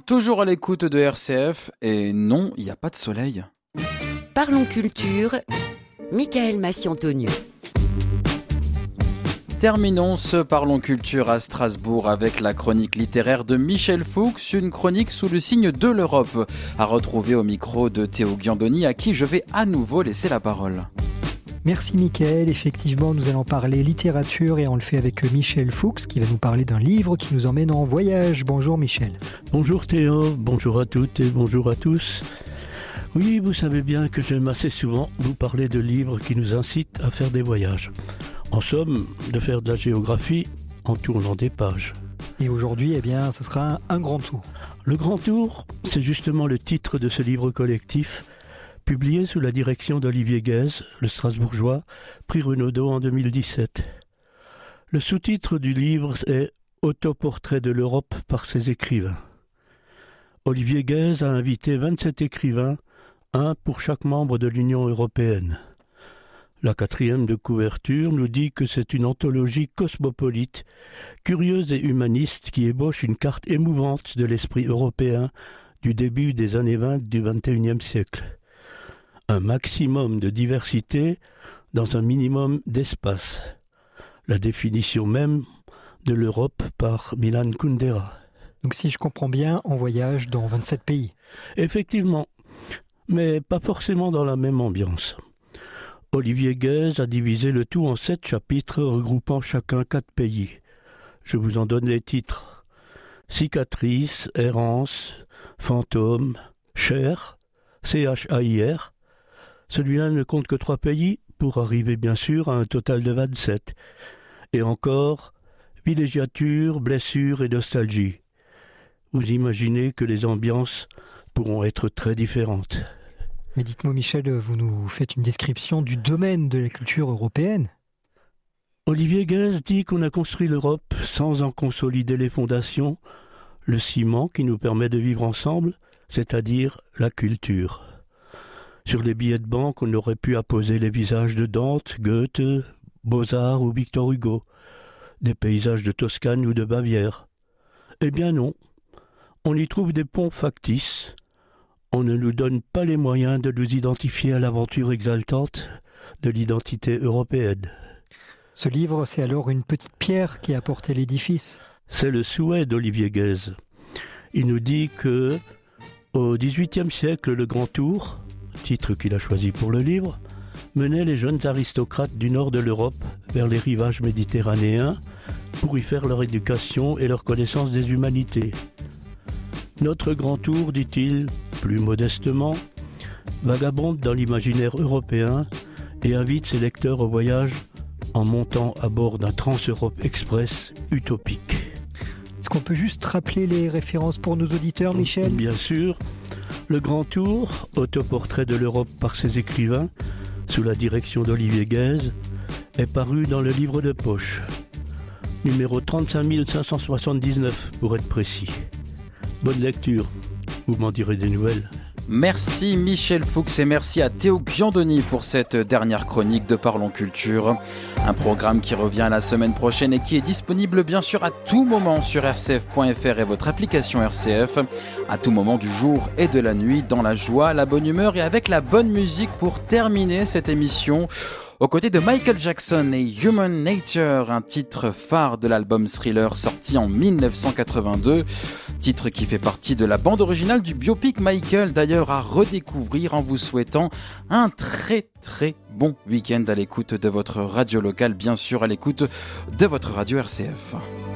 Toujours à l'écoute de RCF, et non, il n'y a pas de soleil. Parlons culture, Michael Massiantonio. Terminons ce Parlons Culture à Strasbourg avec la chronique littéraire de Michel Fuchs, une chronique sous le signe de l'Europe, à retrouver au micro de Théo Ghiandoni, à qui je vais à nouveau laisser la parole. Merci Mickaël, effectivement nous allons parler littérature et on le fait avec Michel Fuchs qui va nous parler d'un livre qui nous emmène en voyage. Bonjour Michel. Bonjour Théo, bonjour à toutes et bonjour à tous. Oui, vous savez bien que j'aime assez souvent vous parler de livres qui nous incitent à faire des voyages. En somme, de faire de la géographie en tournant des pages. Et aujourd'hui, eh bien, ce sera un grand tour. Le grand tour, c'est justement le titre de ce livre collectif publié sous la direction d'Olivier Guèze, le Strasbourgeois, prix Renaudot en 2017. Le sous-titre du livre est « Autoportrait de l'Europe par ses écrivains ». Olivier Guèze a invité 27 écrivains, un pour chaque membre de l'Union européenne. La 4e de couverture nous dit que c'est une anthologie cosmopolite, curieuse et humaniste qui ébauche une carte émouvante de l'esprit européen du début des années 20 du XXIe siècle. Un maximum de diversité dans un minimum d'espace. La définition même de l'Europe par Milan Kundera. Donc si je comprends bien, on voyage dans 27 pays. Effectivement, mais pas forcément dans la même ambiance. Olivier Guèze a divisé le tout en 7 chapitres regroupant chacun 4 pays. Je vous en donne les titres. Cicatrice, errance, fantôme, chair, CHAIR. Celui-là ne compte que 3 pays pour arriver bien sûr à un total de 27. Et encore, villégiature, blessure et nostalgie. Vous imaginez que les ambiances pourront être très différentes. Mais dites-moi Michel, vous nous faites une description du domaine de la culture européenne. Olivier Guèze dit qu'on a construit l'Europe sans en consolider les fondations, le ciment qui nous permet de vivre ensemble, c'est-à-dire la culture. Sur les billets de banque, on aurait pu apposer les visages de Dante, Goethe, Beaux-Arts ou Victor Hugo, des paysages de Toscane ou de Bavière. Eh bien non, on y trouve des ponts factices. On ne nous donne pas les moyens de nous identifier à l'aventure exaltante de l'identité européenne. Ce livre, c'est alors une petite pierre qui a porté l'édifice. C'est le souhait d'Olivier Guèze. Il nous dit que, au XVIIIe siècle, le Grand Tour, titre qu'il a choisi pour le livre, menait les jeunes aristocrates du nord de l'Europe vers les rivages méditerranéens pour y faire leur éducation et leur connaissance des humanités. Notre Grand Tour, dit-il, plus modestement, vagabonde dans l'imaginaire européen et invite ses lecteurs au voyage en montant à bord d'un Trans-Europe Express utopique. Est-ce qu'on peut juste rappeler les références pour nos auditeurs, Michel ? Bien sûr. Le Grand Tour, autoportrait de l'Europe par ses écrivains, sous la direction d'Olivier Guèze, est paru dans le livre de poche. Numéro 35 579 pour être précis. Bonne lecture, vous m'en direz des nouvelles. Merci Michel Fuchs et merci à Théo Ghiandoni pour cette dernière chronique de Parlons Culture. Un programme qui revient la semaine prochaine et qui est disponible bien sûr à tout moment sur rcf.fr et votre application RCF. À tout moment du jour et de la nuit, dans la joie, la bonne humeur et avec la bonne musique pour terminer cette émission. Aux côtés de Michael Jackson et Human Nature, un titre phare de l'album Thriller sorti en 1982. Titre qui fait partie de la bande originale du biopic Michael, d'ailleurs à redécouvrir en vous souhaitant un très très bon week-end à l'écoute de votre radio locale, bien sûr à l'écoute de votre radio RCF.